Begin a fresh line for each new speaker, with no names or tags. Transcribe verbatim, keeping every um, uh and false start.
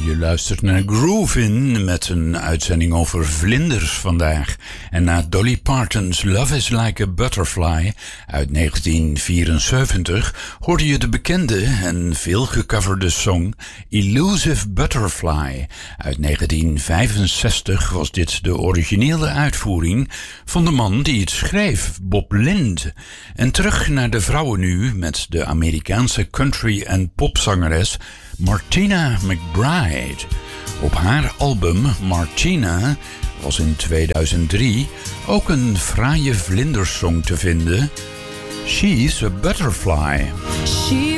Je luistert naar Groovin met een uitzending over vlinders vandaag. En na Dolly Parton's Love is Like a Butterfly uit negentien vierenzeventig hoorde je de bekende en veel gecoverde song Elusive Butterfly. Uit negentien vijfenzestig was dit de originele uitvoering van de man die het schreef, Bob Lind. En terug naar de vrouwen nu met de Amerikaanse country- en popzangeres Martina McBride. Op haar album Martina was in tweeduizend drie ook een fraaie vlindersong te vinden. She's a Butterfly.
She